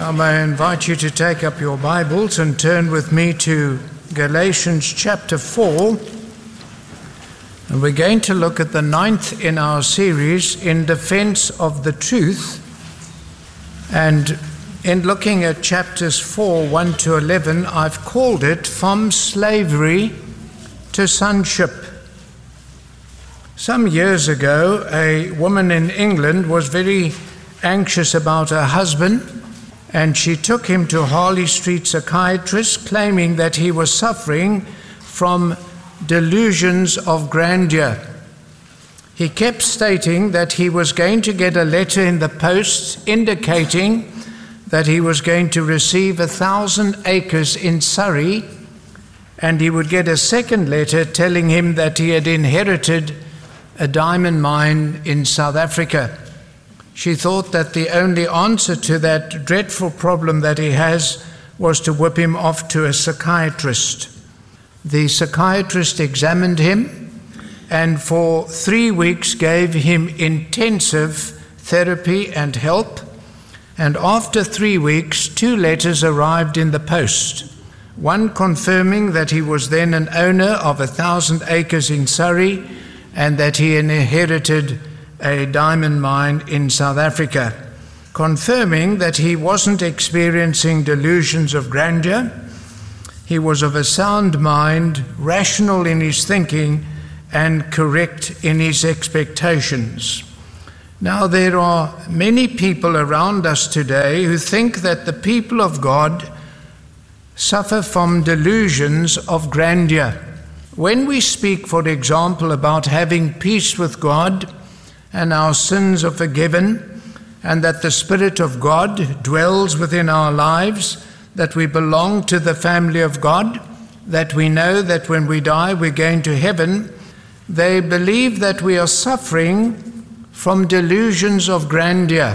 I invite you to take up your Bibles and turn with me to Galatians chapter 4. And we're going to look at the 9th in our series, In Defense of the Truth. And in looking at chapters 4, 1 to 11, I've called it From Slavery to Sonship. Some years ago, a woman in England was very anxious about her husband, and she took him to Harley Street psychiatrist, claiming that he was suffering from delusions of grandeur. He kept stating that he was going to get a letter in the post indicating that he was going to receive 1,000 acres in Surrey, and he would get a second letter telling him that he had inherited a diamond mine in South Africa. She thought that the only answer to that dreadful problem that he has was to whip him off to a psychiatrist. The psychiatrist examined him and for 3 weeks gave him intensive therapy and help. And after 3 weeks, 2 letters arrived in the post. One confirming that he was then an owner of 1,000 acres in Surrey and that he inherited a diamond mine in South Africa, confirming that he wasn't experiencing delusions of grandeur. He was of a sound mind, rational in his thinking, and correct in his expectations. Now, there are many people around us today who think that the people of God suffer from delusions of grandeur. When we speak, for example, about having peace with God, and our sins are forgiven, and that the Spirit of God dwells within our lives, that we belong to the family of God, that we know that when we die we're going to heaven, they believe that we are suffering from delusions of grandeur.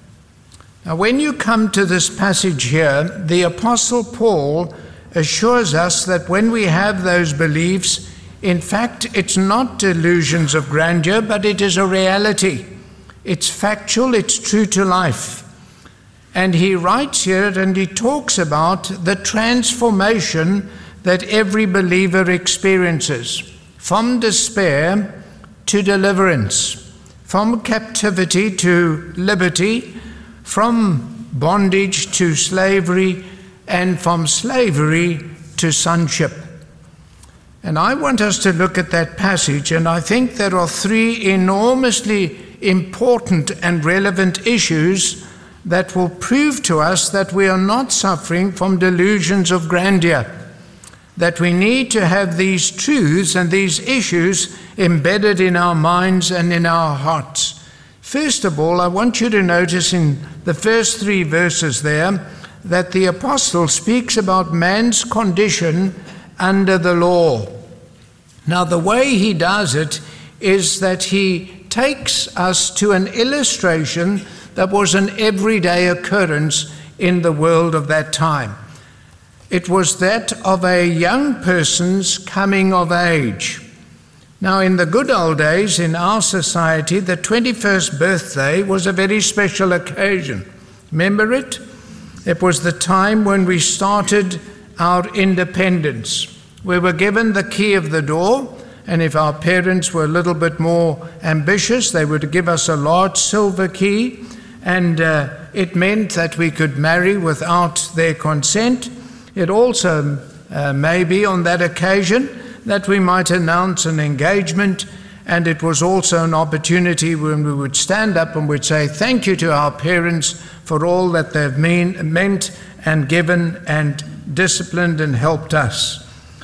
Now, when you come to this passage here, the Apostle Paul assures us that when we have those beliefs, in fact, it's not delusions of grandeur, but it is a reality. It's factual, it's true to life. And he writes here and he talks about the transformation that every believer experiences, from despair to deliverance, from captivity to liberty, from bondage to slavery, and from slavery to sonship. And I want us to look at that passage, and I think there are 3 enormously important and relevant issues that will prove to us that we are not suffering from delusions of grandeur, that we need to have these truths and these issues embedded in our minds and in our hearts. First of all, I want you to notice in the first 3 verses there that the apostle speaks about man's condition under the law. Now, the way he does it is that he takes us to an illustration that was an everyday occurrence in the world of that time. It was that of a young person's coming of age. Now, in the good old days in our society, the 21st birthday was a very special occasion. Remember it? It was the time when we started our independence. We were given the key of the door, and if our parents were a little bit more ambitious, they would give us a large silver key, and it meant that we could marry without their consent. It also may be on that occasion that we might announce an engagement, and it was also an opportunity when we would stand up and would say thank you to our parents for all that they've meant and given and disciplined and helped us.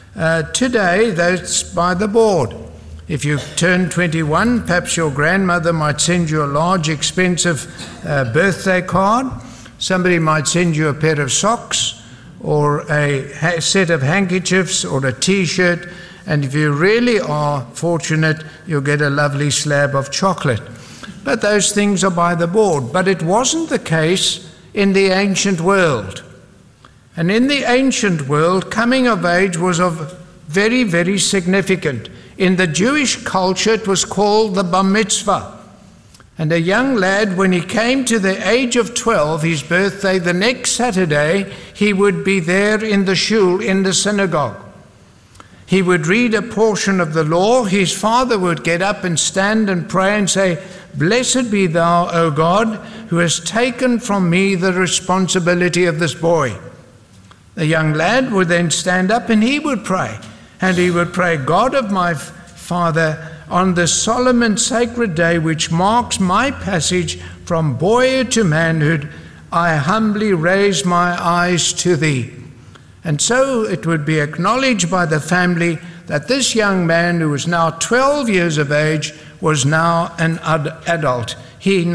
Today, that's by the board. If you turn 21, perhaps your grandmother might send you a large, expensive birthday card. Somebody might send you a pair of socks or a set of handkerchiefs or a T-shirt. And if you really are fortunate, you'll get a lovely slab of chocolate. But those things are by the board. But it wasn't the case in the ancient world. And in the ancient world, coming of age was of very, very significant. In the Jewish culture, it was called the bar mitzvah. And a young lad, when he came to the age of 12, his birthday, the next Saturday, he would be there in the shul, in the synagogue. He would read a portion of the law. His father would get up and stand and pray and say, "Blessed be thou, O God, who has taken from me the responsibility of this boy." The young lad would then stand up and he would pray. And he would pray, "God of my father, on this solemn and sacred day which marks my passage from boyhood to manhood, I humbly raise my eyes to thee." And so it would be acknowledged by the family that this young man, who was now 12 years of age, was now an adult. He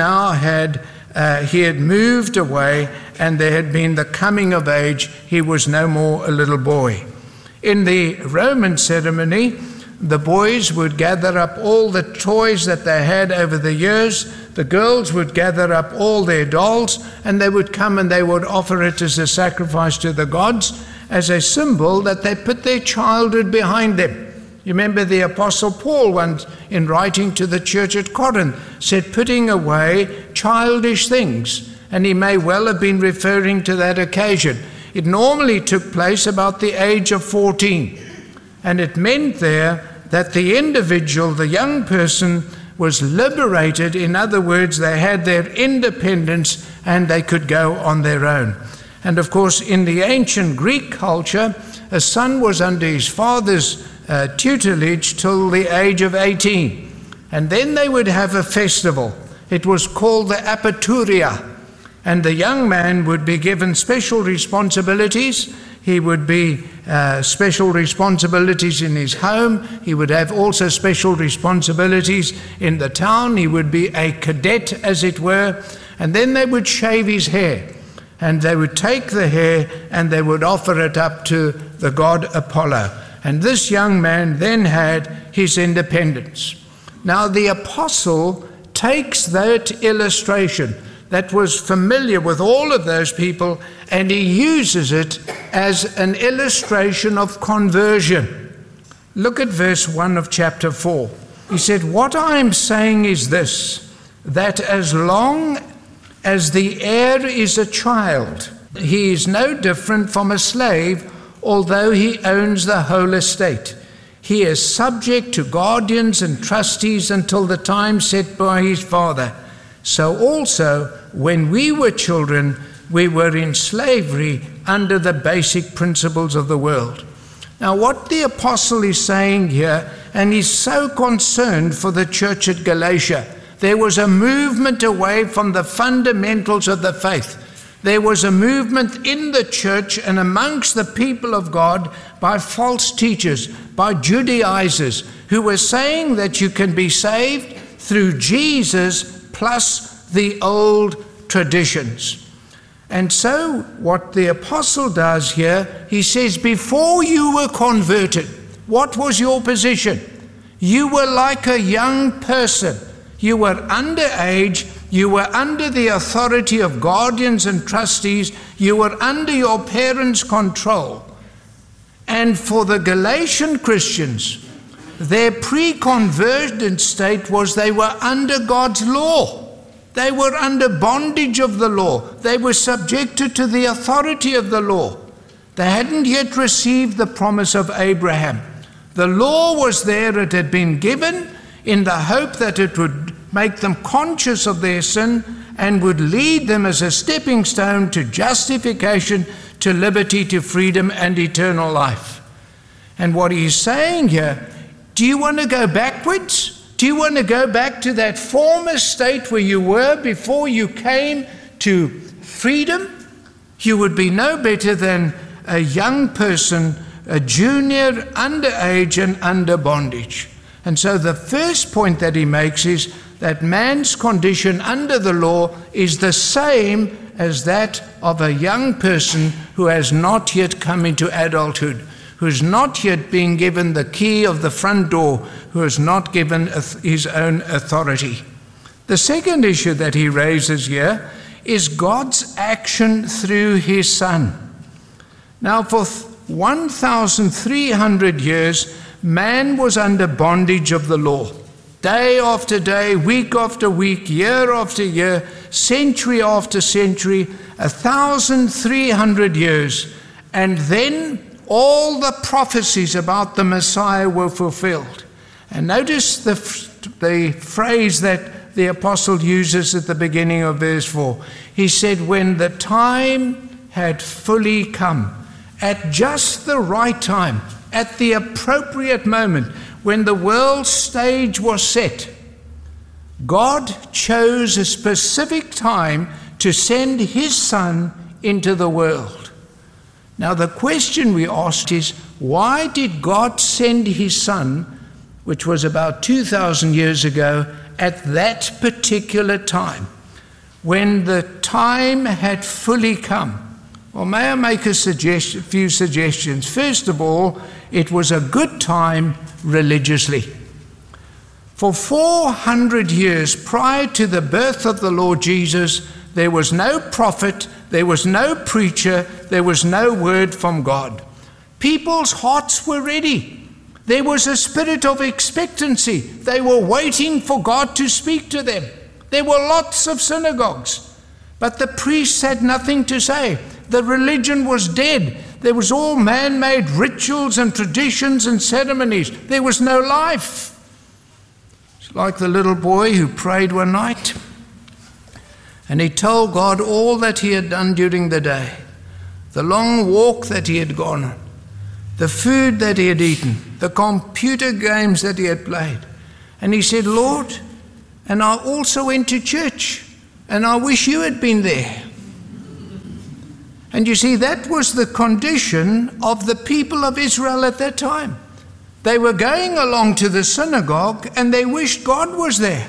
had moved away, and there had been the coming of age. He was no more a little boy. In the Roman ceremony, the boys would gather up all the toys that they had over the years. The girls would gather up all their dolls, and they would come and they would offer it as a sacrifice to the gods, as a symbol that they put their childhood behind them. You remember the Apostle Paul once, in writing to the church at Corinth, said, "Putting away childish things." And he may well have been referring to that occasion. It normally took place about the age of 14. And it meant there that the individual, the young person, was liberated. In other words, they had their independence and they could go on their own. And of course, in the ancient Greek culture, a son was under his father's tutelage till the age of 18. And then they would have a festival. It was called the Apaturia. And the young man would be given special responsibilities. He would be special responsibilities in his home. He would have also special responsibilities in the town. He would be a cadet, as it were. And then they would shave his hair. And they would take the hair and they would offer it up to the god Apollo. And this young man then had his independence. Now the apostle takes that illustration that was familiar with all of those people, and he uses it as an illustration of conversion. Look at verse 1 of chapter 4. He said, "What I am saying is this, that as long as the heir is a child, he is no different from a slave, although he owns the whole estate. He is subject to guardians and trustees until the time set by his father. So also, when we were children, we were in slavery under the basic principles of the world." Now, what the apostle is saying here, and he's so concerned for the church at Galatia, there was a movement away from the fundamentals of the faith. There was a movement in the church and amongst the people of God by false teachers, by Judaizers, who were saying that you can be saved through Jesus plus the old traditions. And so what the apostle does here, he says, before you were converted, what was your position? You were like a young person. You were underage. You were under the authority of guardians and trustees. You were under your parents' control. And for the Galatian Christians, their pre-conversion state was they were under God's law. They were under bondage of the law. They were subjected to the authority of the law. They hadn't yet received the promise of Abraham. The law was there. It had been given in the hope that it would make them conscious of their sin and would lead them as a stepping stone to justification, to liberty, to freedom, and eternal life. And what he's saying here, do you want to go backwards? Do you want to go back to that former state where you were before you came to freedom? You would be no better than a young person, a junior, underage, and under bondage. And so the first point that he makes is that man's condition under the law is the same as that of a young person who has not yet come into adulthood, who has not yet been given the key of the front door, who has not given his own authority. The second issue that he raises here is God's action through his Son. Now, for 1,300 years, man was under bondage of the law. day after day, week after week, year after year, century after century, 1,300 years. And then all the prophecies about the Messiah were fulfilled. And notice the phrase that the apostle uses at the beginning of verse 4. He said, when the time had fully come, at just the right time, at the appropriate moment, when the world stage was set, God chose a specific time to send his Son into the world. Now the question we asked is, why did God send his Son, which was about 2,000 years ago, at that particular time, when the time had fully come? Well, may I make a few suggestions? First of all, it was a good time religiously. For 400 years prior to the birth of the Lord Jesus, there was no prophet, there was no preacher, there was no word from God. People's hearts were ready. There was a spirit of expectancy. They were waiting for God to speak to them. There were lots of synagogues, but the priests had nothing to say. The religion was dead. There was all man-made rituals and traditions and ceremonies. There was no life. It's like the little boy who prayed one night, and he told God all that he had done during the day, the long walk that he had gone on, the food that he had eaten, the computer games that he had played. And he said, Lord, and I also went to church, and I wish you had been there. And you see, that was the condition of the people of Israel at that time. They were going along to the synagogue and they wished God was there.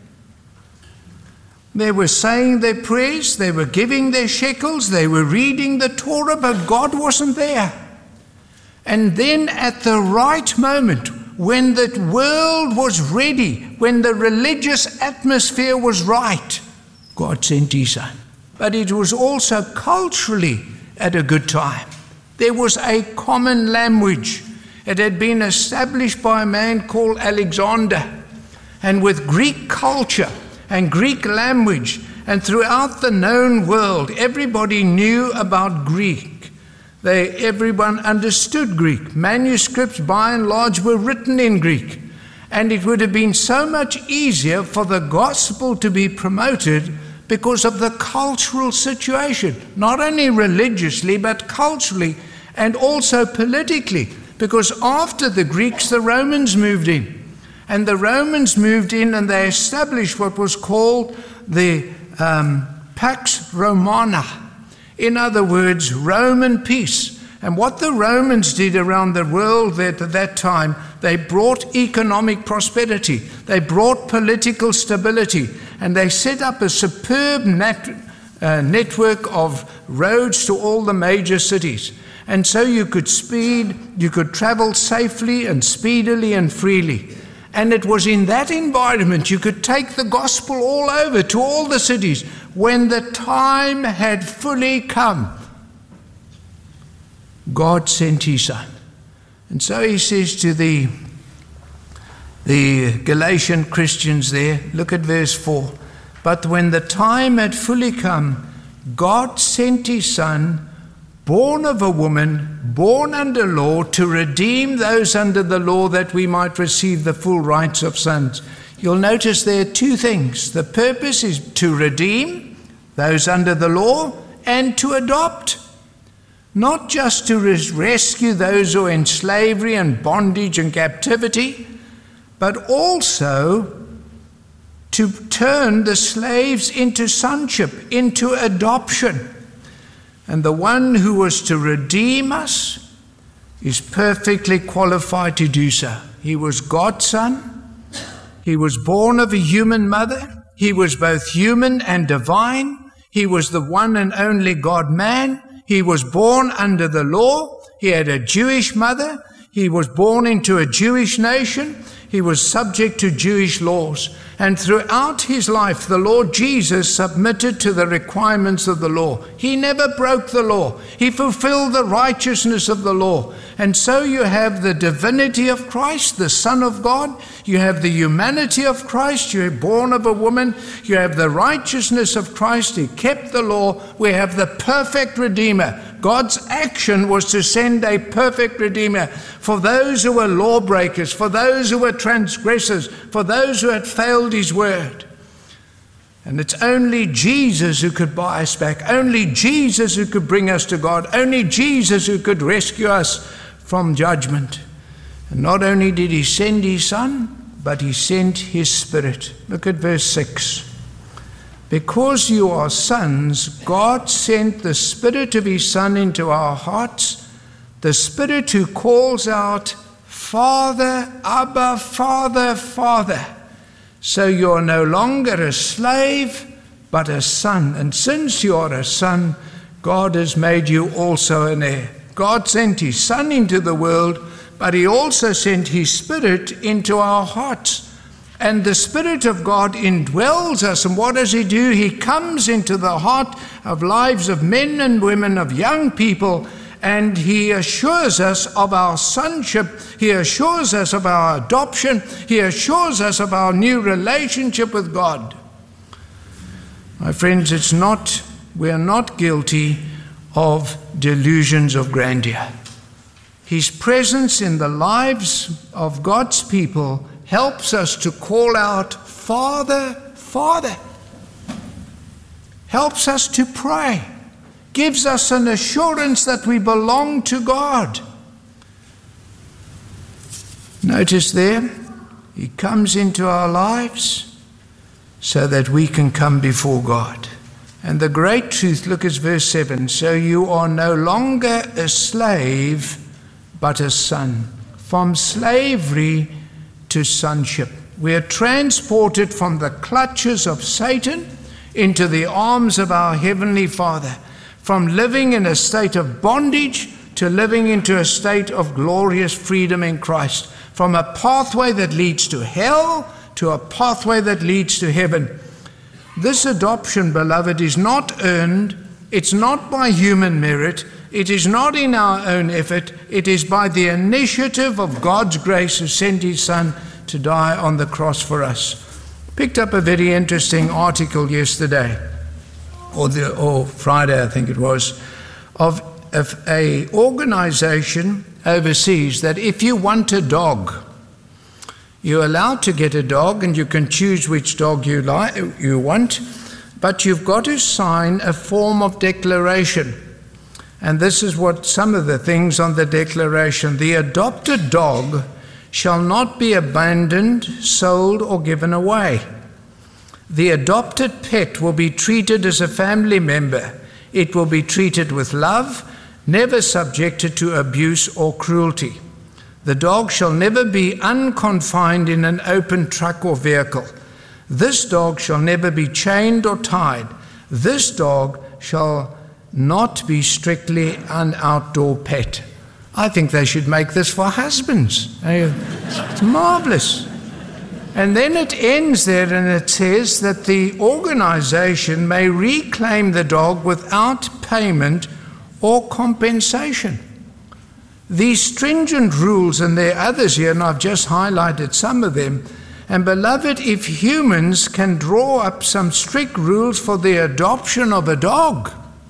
They were saying their prayers, they were giving their shekels, they were reading the Torah, but God wasn't there. And then at the right moment, when the world was ready, when the religious atmosphere was right, God sent his Son. But it was also culturally at a good time. There was a common language. It had been established by a man called Alexander. And with Greek culture and Greek language, and throughout the known world, everybody knew about Greek. Everyone understood Greek. Manuscripts, by and large, were written in Greek. And it would have been so much easier for the gospel to be promoted because of the cultural situation, not only religiously, but culturally and also politically. Because after the Greeks, the Romans moved in. And the Romans moved in and they established what was called the Pax Romana. In other words, Roman peace. And what the Romans did around the world at that time, they brought economic prosperity, they brought political stability, and they set up a superb network of roads to all the major cities. And so you could travel safely and speedily and freely. And it was in that environment you could take the gospel all over to all the cities when the time had fully come. God sent his Son. And so he says to the Galatian Christians there, look at verse 4. But when the time had fully come, God sent his Son, born of a woman, born under law, to redeem those under the law, that we might receive the full rights of sons. You'll notice there are two things. The purpose is to redeem those under the law and to adopt. Not just to rescue those who are in slavery and bondage and captivity, but also to turn the slaves into sonship, into adoption. And the one who was to redeem us is perfectly qualified to do so. He was God's Son. He was born of a human mother. He was both human and divine. He was the one and only God-man. He was born under the law. He had a Jewish mother. He was born into a Jewish nation. He was subject to Jewish laws. And throughout his life, the Lord Jesus submitted to the requirements of the law. He never broke the law. He fulfilled the righteousness of the law. And so you have the divinity of Christ, the Son of God. You have the humanity of Christ. You're born of a woman. You have the righteousness of Christ. He kept the law. We have the perfect Redeemer. God's action was to send a perfect Redeemer for those who were lawbreakers, for those who were transgressors, for those who had failed his word. And it's only Jesus who could buy us back, only Jesus who could bring us to God, only Jesus who could rescue us from judgment. And not only did he send his Son, but he sent his Spirit. Look at verse 6. Because you are sons, God sent the Spirit of his Son into our hearts, the Spirit who calls out, Father, Abba, Father, Father. So you are no longer a slave, but a son. And since you are a son, God has made you also an heir. God sent his Son into the world, but he also sent his Spirit into our hearts. And the Spirit of God indwells us. And what does he do? He comes into the heart of lives of men and women, of young people, and he assures us of our sonship. He assures us of our adoption. He assures us of our new relationship with God. My friends, we are not guilty of delusions of grandeur. His presence in the lives of God's people helps us to call out, Father, Father. Helps us to pray. Gives us an assurance that we belong to God. Notice there, he comes into our lives so that we can come before God. And the great truth, look at verse 7. So you are no longer a slave, but a son. From slavery to sonship. We are transported from the clutches of Satan into the arms of our Heavenly Father. From living in a state of bondage to living into a state of glorious freedom in Christ. From a pathway that leads to hell to a pathway that leads to heaven. This adoption, beloved, is not earned. It's not by human merit. It is not in our own effort. It is by the initiative of God's grace who sent his Son to die on the cross for us. Picked up a very interesting article yesterday, or Friday I think it was, of a organization overseas that if you want a dog, you're allowed to get a dog and you can choose which dog you want, but you've got to sign a form of declaration. And this is what some of the things on the declaration. The adopted dog shall not be abandoned, sold, or given away. The adopted pet will be treated as a family member. It will be treated with love, never subjected to abuse or cruelty. The dog shall never be unconfined in an open truck or vehicle. This dog shall never be chained or tied. This dog shall not be strictly an outdoor pet. I think they should make this for husbands. It's marvelous. And then it ends there and it says that the organization may reclaim the dog without payment or compensation. These stringent rules, and there are others here, and I've just highlighted some of them. And beloved, if humans can draw up some strict rules for the adoption of a dog,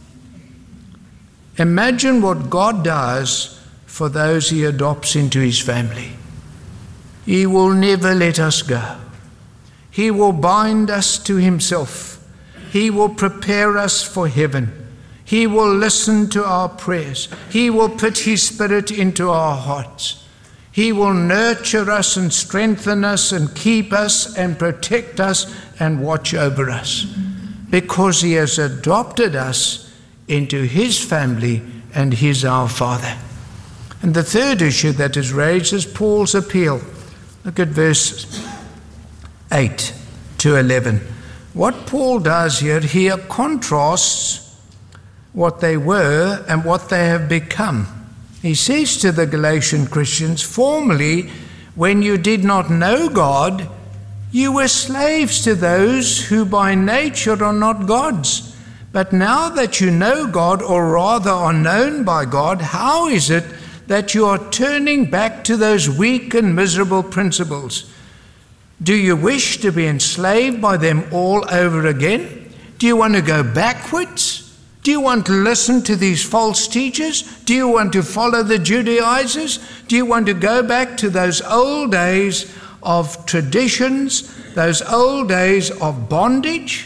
imagine what God does for those he adopts into his family. He will never let us go. He will bind us to himself. He will prepare us for heaven. He will listen to our prayers. He will put his Spirit into our hearts. He will nurture us and strengthen us and keep us and protect us and watch over us, because he has adopted us into his family and he's our Father. And the third issue that is raised is Paul's appeal. Look at verse 8 to 11. What Paul does here contrasts what they were and what they have become. He says to the Galatian Christians, formerly, when you did not know God, You were slaves to those who by nature are not gods. But now that you know God, or rather are known by God, how is it that you are turning back to those weak and miserable principles? Do you wish to be enslaved by them all over again? Do you want to go backwards? Do you want to listen to these false teachers? Do you want to follow the Judaizers? Do you want to go back to those old days of traditions, those old days of bondage?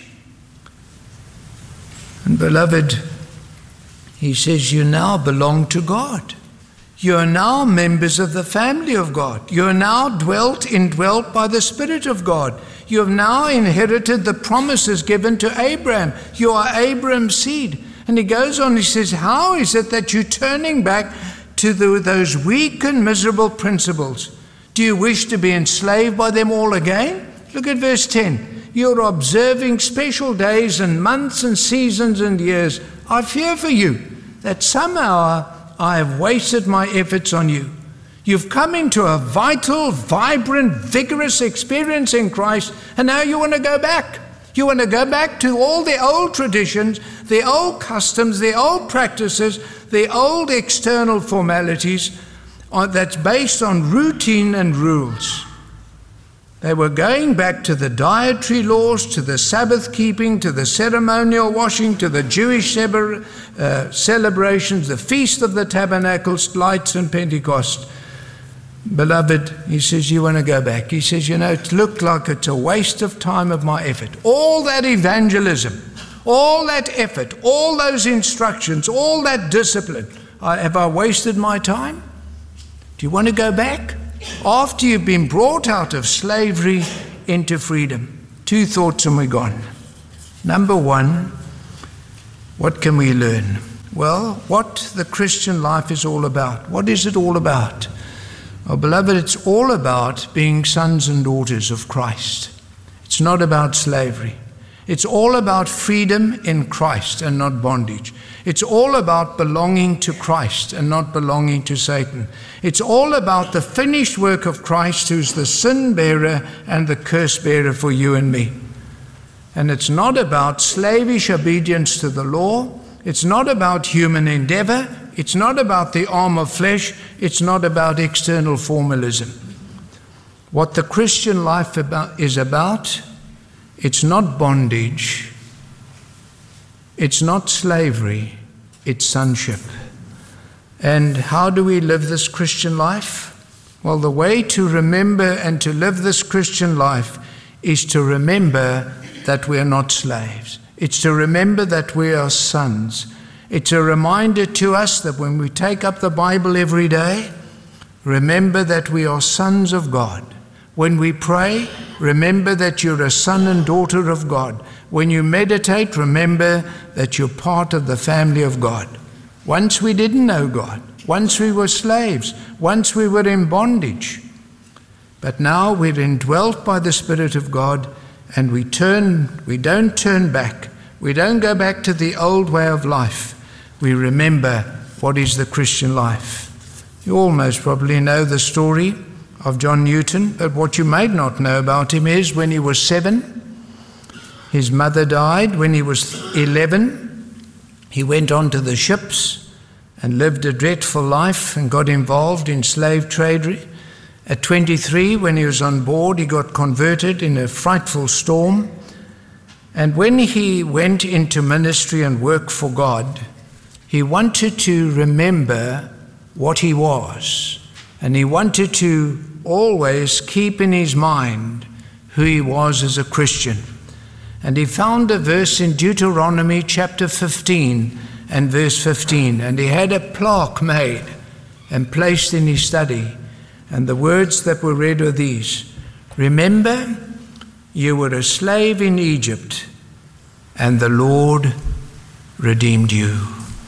And beloved, he says, you now belong to God. You are now members of the family of God. You are now indwelt by the Spirit of God. You have now inherited the promises given to Abraham. You are Abraham's seed. And he goes on, he says, how is it that you're turning back to those weak and miserable principles? Do you wish to be enslaved by them all again? Look at verse 10. You're observing special days and months and seasons and years. I fear for you that somehow I have wasted my efforts on you. You've come into a vital, vibrant, vigorous experience in Christ, and now you want to go back. You want to go back to all the old traditions, the old customs, the old practices, the old external formalities that's based on routine and rules. They were going back to the dietary laws, to the Sabbath keeping, to the ceremonial washing, to the Jewish celebrations, the Feast of the Tabernacles, Lights and Pentecost. Beloved, he says, you want to go back. He says, it looked like it's a waste of time of my effort. All that evangelism, all that effort, all those instructions, all that discipline, have I wasted my time? Do you want to go back? After you've been brought out of slavery into freedom. 2 thoughts and we're gone. Number 1, what can we learn? Well, what the Christian life is all about. What is it all about? Well, beloved, it's all about being sons and daughters of Christ. It's not about slavery. It's all about freedom in Christ and not bondage. It's all about belonging to Christ and not belonging to Satan. It's all about the finished work of Christ, who's the sin bearer and the curse bearer for you and me. And it's not about slavish obedience to the law. It's not about human endeavor. It's not about the arm of flesh. It's not about external formalism. What the Christian life is about, it's not bondage. It's not slavery. It's sonship. And how do we live this Christian life? Well, the way to remember and to live this Christian life is to remember that we are not slaves. It's to remember that we are sons. It's a reminder to us that when we take up the Bible every day, remember that we are sons of God. When we pray, remember that you're a son and daughter of God. When you meditate, remember that you're part of the family of God. Once we didn't know God. Once we were slaves. Once we were in bondage. But now we're indwelt by the Spirit of God, and we don't turn back. We don't go back to the old way of life. We remember what is the Christian life. You almost probably know the story of John Newton, but what you may not know about him is when he was 7, his mother died. When he was 11, he went on to the ships and lived a dreadful life and got involved in slave trade. At 23, when he was on board, he got converted in a frightful storm. And when he went into ministry and work for God, he wanted to remember what he was. And he wanted to always keep in his mind who he was as a Christian. And he found a verse in Deuteronomy chapter 15 and verse 15. And he had a plaque made and placed in his study. And the words that were read were these: remember, you were a slave in Egypt, and the Lord redeemed you.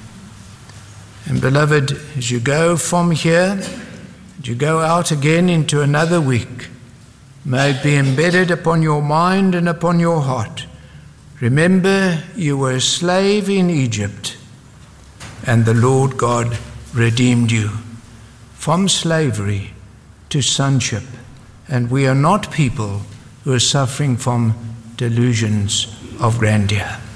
And beloved, as you go from here, as you go out again into another week, may it be embedded upon your mind and upon your heart. Remember, you were a slave in Egypt, and the Lord God redeemed you from slavery to sonship. And we are not people who is suffering from delusions of grandeur.